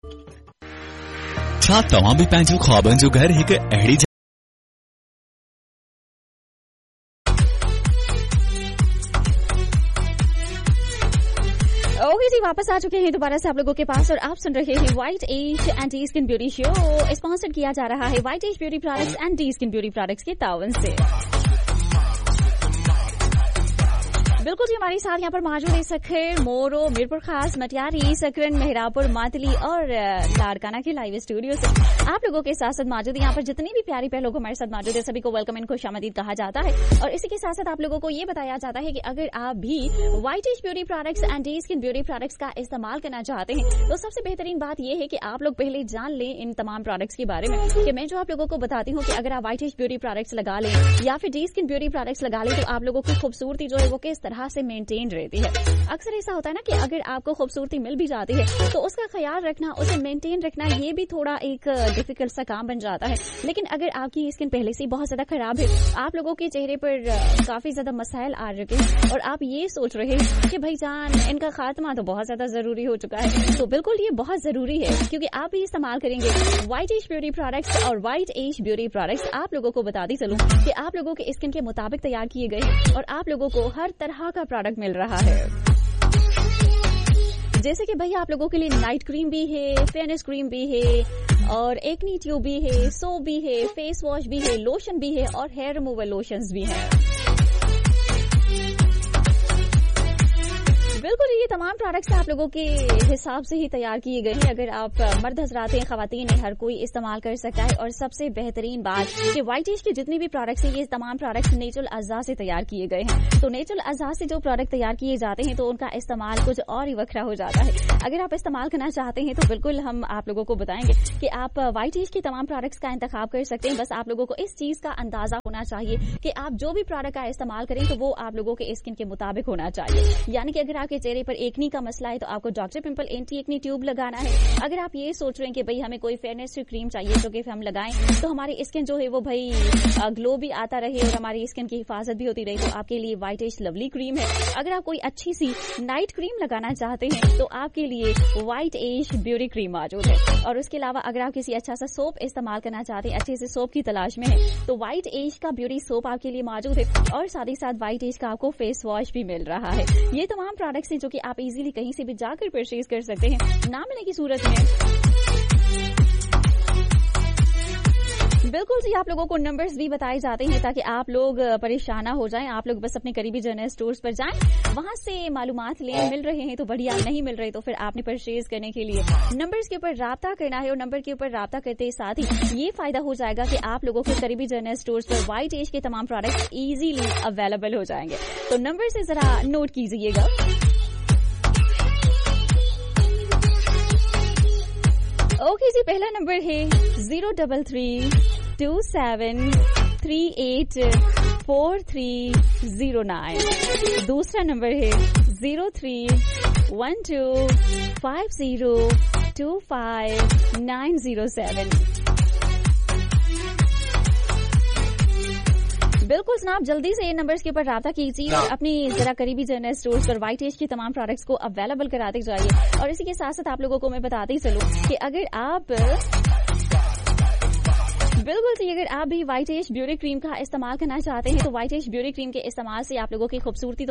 छा तव्हां बि पंहिंजो ख्वाबनि जो घर हिकु अहिड़ी ओके जी, वापस आ चुके हैं दोबारा से आप लोगों के पास और आप सुन रहे हैं white as anti skin beauty show. Sponsor किया जा रहा है white as beauty products anti skin beauty products के तावन से। बिल्कुल जी, हमारे साथ यहाँ पर मौजूद है सखर, मोरो, मीरपुर खास, मटियारी, सकरन, मेहरापुर, मातली और लाड़काना के लाइव स्टूडियो से आप लोगों के साथ साथ मौजूद है। यहाँ पर जितनी भी प्यारी प्यारे लोग हमारे साथ मौजूद है सभी को वेलकम एंड खुशामदीद कहा जाता है। और इसी के साथ साथ आप लोगों को ये बताया जाता है कि अगर आप भी white as beauty products and D skin beauty products का इस्तेमाल करना चाहते हैं तो सबसे बेहतरीन बात यह है कि आप लोग पहले जान लें इन तमाम प्रोडक्ट्स के बारे में। कि मैं जो आप लोगों को बताती हूँ कि अगर आप व्हाइट एज ब्यूटी प्रोडक्ट्स लगा लें या फिर डी स्किन ब्यूटी प्रोडक्ट्स लगा लें तो आप लोगों की खूबसूरती जो है वो किस तरह से मेंटेन रहती है। अक्सर ऐसा होता है ना कि अगर आपको खूबसूरती मिल भी जाती है तो उसका ख्याल रखना, उसे मेंटेन रखना ये भी थोड़ा एक डिफिकल्ट सा काम बन जाता है। लेकिन अगर आपकी स्किन पहले से बहुत ज्यादा खराब है, आप लोगों के चेहरे पर काफी ज्यादा मसाइल आ रहे हैं और आप ये सोच रहे हैं कि भाई जान इनका खात्मा तो बहुत ज्यादा जरूरी हो चुका है, तो बिल्कुल ये बहुत जरूरी है क्योंकि आप भी इस्तेमाल करेंगे व्हाइट एज ब्यूटी प्रोडक्ट्स। और व्हाइट एज ब्यूटी प्रोडक्ट्स आप लोगों को बताती चलूं कि आप लोगों के स्किन के मुताबिक तैयार किए गए हैं और आप लोगों को हर तरह का प्रोडक्ट मिल रहा है। जैसे कि भाई आप लोगों के लिए नाइट क्रीम भी है, फेयरनेस क्रीम भी है और एक्नी ट्यूब भी है, सोप भी है, फेस वॉश भी है, लोशन भी है और हेयर रिमूवल लोशंस भी हैं। बिल्कुल ये तमाम प्रोडक्ट्स आप लोगों के हिसाब से ही तैयार किए गए हैं। अगर आप मर्द हजरात हैं, खवातीन हैं, हर कोई इस्तेमाल कर सकता है। और सबसे बेहतरीन बात कि व्हाइट एज के जितने भी प्रोडक्ट्स हैं ये तमाम प्रोडक्ट्स नेचुरल अज़ा से तैयार किए गए हैं। तो नेचुरल अज़ा से जो प्रोडक्ट तैयार किए जाते हैं तो उनका इस्तेमाल कुछ और ही वखरा हो जाता है। अगर आप इस्तेमाल करना चाहते हैं तो बिल्कुल हम आप लोगों को बताएंगे कि आप व्हाइट एज के तमाम प्रोडक्ट्स का इंतखाब कर सकते हैं। बस आप लोगों को इस चीज का अंदाजा होना चाहिए कि आप जो भी प्रोडक्ट का इस्तेमाल करें तो वो आप लोगों के स्किन के मुताबिक होना चाहिए। यानी कि अगर आपके चेहरे पर एक्नी का मसला है तो आपको doctor pimple anti acne tube लगाना है। अगर आप ये सोच रहे हैं कि भाई हमें कोई फेयरनेस क्रीम चाहिए जो कि हम लगाएं तो हमारी स्किन जो है वो भाई ग्लो भी आता रहे और हमारी स्किन की हिफाजत भी होती रहे, तो आपके लिए व्हाइट एज लवली क्रीम है। अगर आप कोई अच्छी सी नाइट क्रीम लगाना चाहते हैं तो आपके लिए व्हाइट एज ब्यूटी क्रीम मौजूद है। और उसके अलावा अगर आप किसी अच्छा सा सोप इस्तेमाल करना चाहते हैं, अच्छे से सोप की तलाश में है, तो व्हाइट एज का ब्यूटी सोप आपके लिए मौजूद है। और साथ ही साथ व्हाइट एज का आपको फेस वॉश भी मिल रहा है। ये तमाम प्रोडक्ट्स हैं जो कि आप इजीली कहीं से भी जाकर परचेज कर सकते हैं ना मिलने की सूरत में। बिल्कुल जी, आप लोगों को नंबर्स भी बताए जाते हैं ताकि आप लोग परेशान ना हो जाएं। आप लोग बस अपने करीबी जनरल स्टोर्स पर जाएं, वहां से मालूमात लें। मिल रहे हैं तो बढ़िया, नहीं मिल रहे तो फिर आपने परचेज करने के लिए नंबर्स के ऊपर राब्ता करना है। और नंबर के ऊपर राब्ता करते साथ ही ये फायदा हो जाएगा कि आप लोगों के करीबी जनरल स्टोर्स पर व्हाइट एज के तमाम प्रोडक्ट इजीली अवेलेबल हो जाएंगे। तो नंबर से जरा नोट कीजिएगा। ओके जी, पहला नंबर है 03327384309। दूसरा नंबर है 0312502597। बिल्कुल जनाब, जल्दी से इन नंबर्स के ऊपर राब्ता कीजिए और अपनी जरा करीबी जनरल स्टोर्स पर व्हाइट एज के तमाम प्रोडक्ट्स को अवेलेबल कराते जाइए। और इसी के साथ साथ आप लोगों को मैं बताते ही चलूं कि अगर आप बिल्कुल जी, अगर आप भी व्हाइट एज ब्यूटी क्रीम का इस्तेमाल करना चाहते हैं तो व्हाइट एज ब्यूटी क्रीम के इस्तेमाल से आप लोगों की खूबसूरती